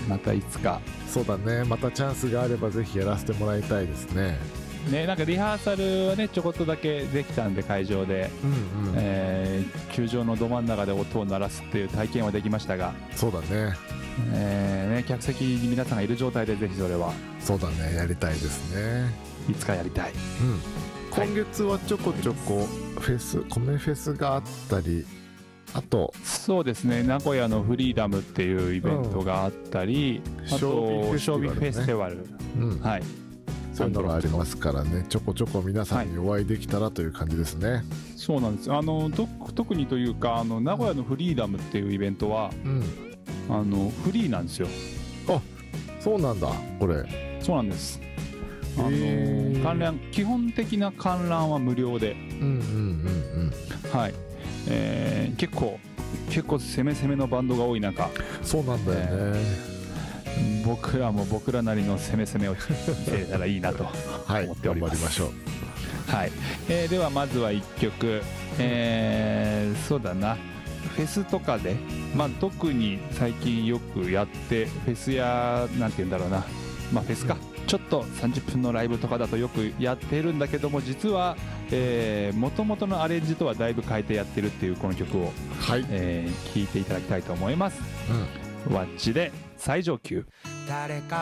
またいつかそうだね、またチャンスがあればぜひやらせてもらいたいですね。 ね、なんかリハーサルはねちょこっとだけできたんで会場で、球場のど真ん中で音を鳴らすっていう体験はできましたが、 そうだね、 ね、客席に皆さんがいる状態でぜひそれはそうだね、やりたいですね。 いつかやりたい。 今月はちょこちょこフェス、米フェスがあったり、あとそうですね、名古屋のフリーダムっていうイベントがあったり、あとショービーフェスティバル、はい、 そういうのがありますからね、ちょこちょこ皆さんにお会いできたらという感じですね。 そうなんです。特にというか名古屋のフリーダムっていうイベントは、フリーなんですよ。 あ、そうなんだ。これそうなんです。観覧、基本的な観覧は無料で、はい、結構攻め攻めのバンドが多い中、 そうなんだよね、 僕らも僕らなりの攻め攻めをしてたらいいなと思っております。 頑張りましょう。 はい、ではまずは1曲、そうだな、フェスとかで、特に最近よくやってフェスやなんて言うんだろうな、フェスか、ちょっと30分のライブとかだとよくやってるんだけども、実は元々のアレンジとはだいぶ変えてやってるっていうこの曲を、聴いていただきたいと思います。ワッチで最上級。